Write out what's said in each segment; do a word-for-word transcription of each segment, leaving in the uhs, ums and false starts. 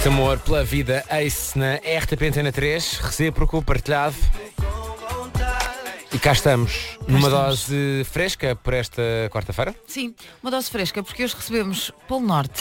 Este amor pela vida, Ace na R T P Antena três, recíproco, partilhado. E cá estamos, cá numa estamos. dose fresca por esta quarta-feira. Sim, uma dose fresca, porque hoje recebemos Polo Norte.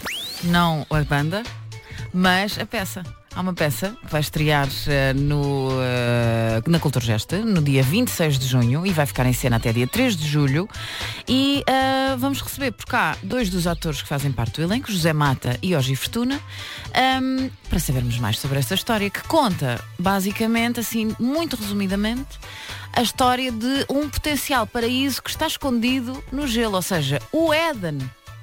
Não a banda, mas a peça. Há uma peça que vai estrear uh, no, uh, na Culturgest no dia vinte e seis de junho e vai ficar em cena até dia três de julho. E uh, vamos receber por cá dois dos atores que fazem parte do elenco, José Mata e Ogi Fortuna, um, para sabermos mais sobre esta história, que conta, basicamente, assim, muito resumidamente, a história de um potencial paraíso que está escondido no gelo. Ou seja, o Éden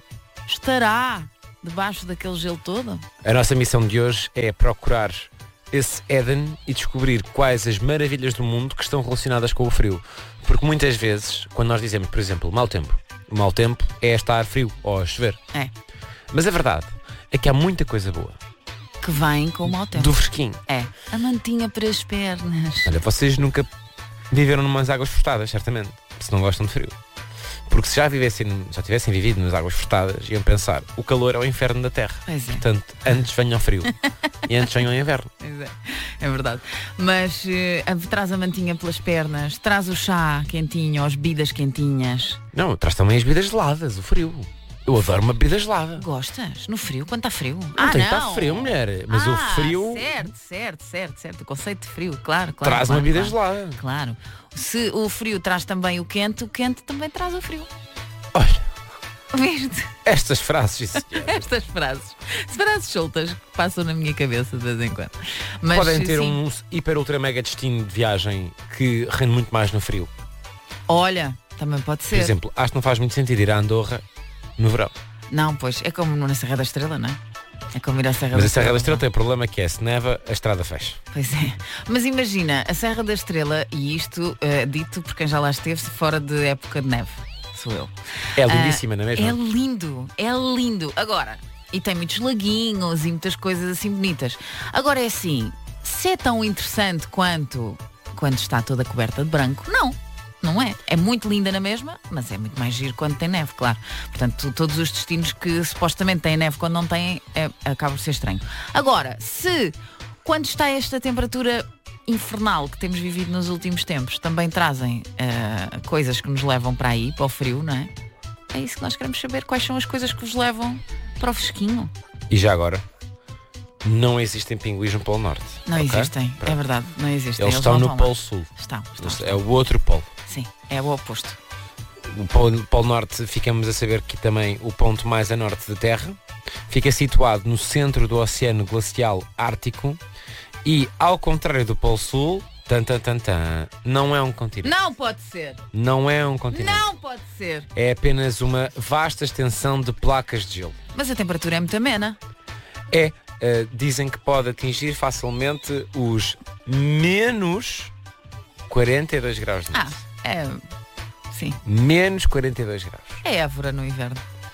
estará debaixo daquele gelo todo? A nossa missão de hoje é procurar esse Éden e descobrir quais as maravilhas do mundo que estão relacionadas com o frio. Porque muitas vezes, quando nós dizemos, por exemplo, mau tempo, o mau tempo é estar frio ou a chover. É. Mas a verdade é que há muita coisa boa que vem com o mau tempo. Do fresquinho. É. A mantinha para as pernas. Olha, vocês nunca viveram numas águas furtadas, certamente, se não gostam de frio. Porque se já vivessem, já tivessem vivido nas águas furtadas, iam pensar, o calor é o inferno da Terra. Pois é. Portanto, antes venha o frio e antes venha o inverno. Pois é, é verdade. Mas uh, traz a mantinha pelas pernas, traz o chá quentinho, as bebidas quentinhas. Não, traz também as bebidas geladas, o frio. Eu adoro uma bebida gelada. Gostas? No frio? Quando está frio? Não ah, tem não. que estar frio, mulher. Mas ah, o frio... certo, certo, certo, certo. O conceito de frio, claro, claro. Traz claro, uma bebida claro. gelada. Claro. Se o frio traz também o quente, o quente também traz o frio. Olha, viste? Estas frases, isso Estas frases, frases soltas que passam na minha cabeça de vez em quando. Mas, podem ter sim. um hiper ultra mega destino de viagem que rende muito mais no frio. Olha, também pode ser. Por exemplo, acho que não faz muito sentido ir a Andorra no verão. Não, pois, é como na Serra da Estrela, não é? É como ir à Serra Mas da a Serra Estrela, da Estrela não. tem o problema que é, se neva, a estrada fecha. Pois é. Mas imagina, a Serra da Estrela, e isto uh, dito por quem já lá esteve, fora de época de neve. Sou eu. É lindíssima, uh, não é mesmo? É lindo, é lindo. Agora, e tem muitos laguinhos e muitas coisas assim bonitas. Agora é assim, se é tão interessante quanto quando está toda coberta de branco, não. Não é. É muito linda na mesma, mas é muito mais giro quando tem neve, claro. Portanto, todos os destinos que supostamente têm neve quando não têm, é, acaba por ser estranho. Agora, se quando está esta temperatura infernal que temos vivido nos últimos tempos, também trazem uh, coisas que nos levam para aí, para o frio, não é? É isso que nós queremos saber. Quais são as coisas que vos levam para o fresquinho? E já agora, não existem pinguins no Polo Norte. Não okay? existem, Pronto. é verdade, não existem. Eles, Eles estão no Polo Sul. Estão, estão, estão. É o outro polo. Sim, é o oposto. O Polo, Polo Norte, ficamos a saber que também o ponto mais a norte da Terra fica situado no centro do Oceano Glacial Ártico e, ao contrário do Polo Sul, tan, tan, tan, tan, não é um continente. Não pode ser. Não é um continente. Não pode ser. É apenas uma vasta extensão de placas de gelo. Mas a temperatura é muito amena. É, uh, dizem que pode atingir facilmente os menos quarenta e dois graus de Ah, máximo. é... Sim. Menos quarenta e dois graus. É Évora no inverno.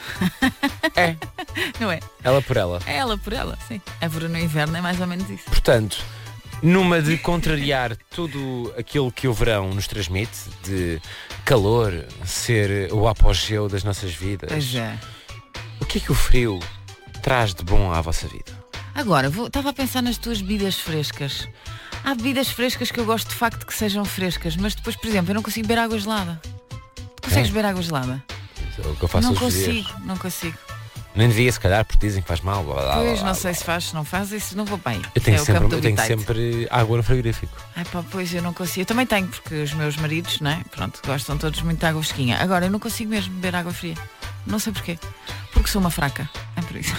É. Não é? Ela por ela. É ela por ela, sim. Évora no inverno é mais ou menos isso. Portanto, numa de contrariar tudo aquilo que o verão nos transmite, de calor, ser o apogeu das nossas vidas, Pois é. o que é que o frio traz de bom à vossa vida? Agora, estava a pensar nas tuas bebidas frescas. Há bebidas frescas que eu gosto de facto que sejam frescas, mas depois, por exemplo, eu não consigo beber água gelada. Tu consegues É. beber água gelada? É o que eu faço Não hoje em consigo, dia. não consigo. Nem devia, se calhar, porque dizem que faz mal. Blá, blá, Pois, blá, não blá, sei blá. se faz, se não faz, isso não vou bem. Eu tenho, é o sempre, campo do eu tenho Bitite. sempre água no frigorífico. Ai pá, pois eu não consigo. Eu também tenho, porque os meus maridos, né? Pronto, gostam todos muito de água fresquinha. Agora, eu não consigo mesmo beber água fria. Não sei porquê. Porque sou uma fraca. É por isso.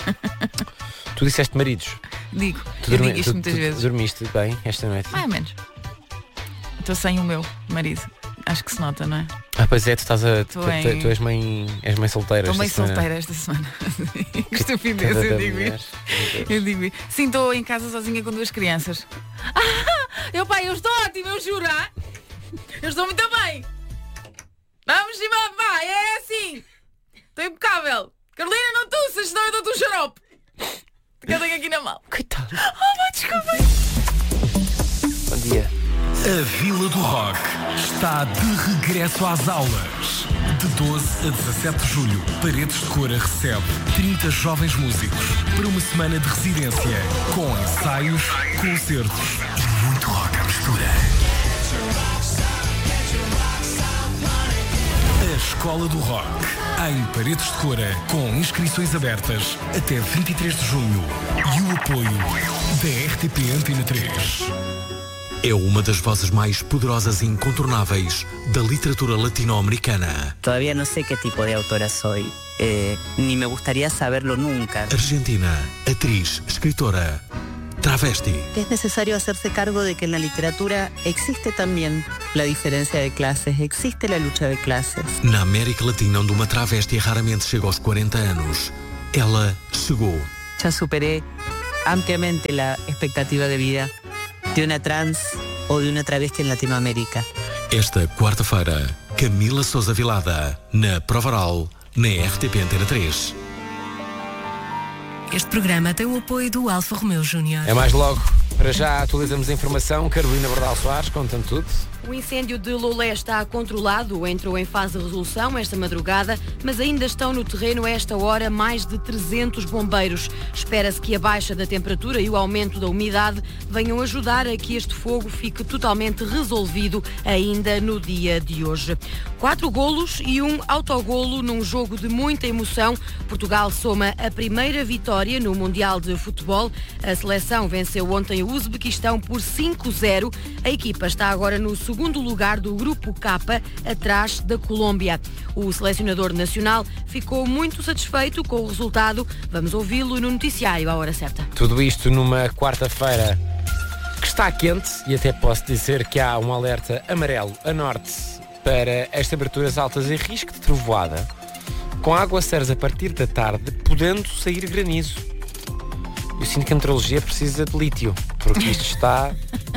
Tu disseste maridos. Digo, Tu, eu dormi, digo isto tu, muitas tu, vezes. tu dormiste bem esta noite? Mais ou menos. Estou sem o meu marido. Acho que se nota, não é? Ah, pois é, tu estás a. Tu, Tô em- tu, tu és mãe. És mãe solteira. Estou esta meio semana. solteira esta semana. Que estupidez, Cada eu digo mulher. isto. Meu Deus. Eu digo isto. Sim, estou em casa sozinha com duas crianças. Ah, eu pai, eu estou ótimo, eu juro. ah? Eu estou muito bem. Vamos cima, vai, é assim. Estou impecável. Carolina, não tussas, senão eu dou-te um xarope. Que eu tenho aqui na mão. Coitado. Oh, vá, desculpa. Bom dia. A Vila do Rock está de regresso às aulas. De doze a dezassete de julho, Paredes de Cora recebe trinta jovens músicos para uma semana de residência, com ensaios, concertos e muito rock à mistura. A Escola do Rock, em Paredes de Cora, com inscrições abertas até vinte e três de junho. E o apoio da R T P Antena três. É uma das vozes mais poderosas e incontornáveis da literatura latino-americana. Todavía no sé qué tipo de autora soy, eh, ni me gustaría saberlo nunca. Argentina, atriz, escritora, travesti. Es necesario hacerse cargo de que en la literatura existe también la diferencia de clases, existe la lucha de clases. Na América Latina, onde uma travesti raramente chega aos quarenta anos, ela chegou. Ya superé ampliamente la expectativa de vida de una trans o de una travesti en Latinoamérica. Esta quarta-feira, Camila Sousa Vilada, na Provaral, na R T P Antena três. Este programa tem o apoio do Alfa Romeo Júnior. É mais logo. Para já atualizamos a informação. Carolina Bordal Soares, conta-me tudo. O incêndio de Lolé está controlado, entrou em fase de resolução esta madrugada, mas ainda estão no terreno a esta hora mais de trezentos bombeiros. Espera-se que a baixa da temperatura e o aumento da umidade venham ajudar a que este fogo fique totalmente resolvido ainda no dia de hoje. Quatro golos e um autogolo num jogo de muita emoção. Portugal soma a primeira vitória no Mundial de Futebol. A seleção venceu ontem o Uzbequistão por cinco a zero. A equipa está agora no segundo lugar do Grupo K, atrás da Colômbia. O selecionador nacional ficou muito satisfeito com o resultado. Vamos ouvi-lo no noticiário à hora certa. Tudo isto numa quarta-feira que está quente e até posso dizer que há um alerta amarelo a norte para as temperaturas altas e risco de trovoada, com aguaceiros a partir da tarde, podendo sair granizo. Eu sinto que a meteorologia precisa de lítio, porque isto está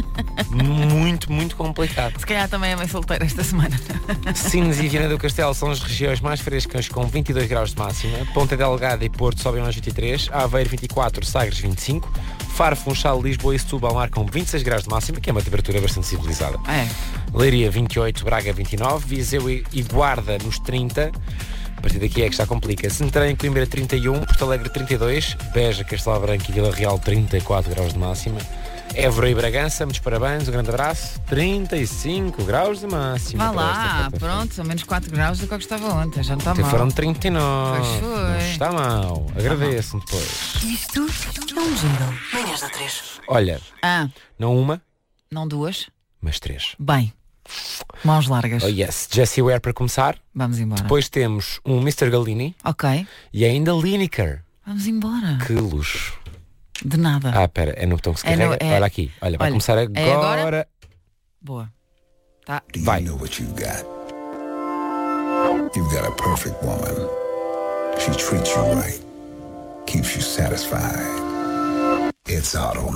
muito, muito complicado. Se calhar também é mãe solteira esta semana. Sines e Viana do Castelo são as regiões mais frescas, com vinte e dois graus de máxima. Ponta Delgada e Porto sobem aos vinte e três, Aveiro vinte e quatro, Sagres vinte e cinco, Faro, Funchal, Lisboa e Setúbal marcam vinte e seis graus de máxima, que é uma temperatura bastante civilizada. É. Leiria vinte e oito, Braga vinte e nove, Viseu e Guarda nos trinta. A partir daqui é que já complica. Santarém, Coimbra trinta e um, Porto Alegre trinta e dois, Beja, Castelo Branco e Vila Real trinta e quatro graus de máxima. Évora e Bragança, muitos parabéns, um grande abraço, trinta e cinco graus de máxima. Vá lá, pronto, são menos quatro graus do que eu estava ontem, já não está Ontem mal. foram trinta e nove. Pois foi. Não está mal, agradeço-me depois. Isto é um jingle. Manhãs da três. Olha, Ah, não uma, não duas? mas três. Bem, mãos largas. Oh yes, Jessie Ware para começar. Vamos embora. Depois temos um mister Galini Ok, e ainda Lineker. vamos embora. Que luxo. De nada. Ah, espera, é no botão que se É no- carrega. é- Olha aqui, olha, vai Olha, começar é agora. agora? Boa. Tá. Do you Vai. know what you got? You've got a perfect woman. She treats you right, keeps you satisfied. It's Auto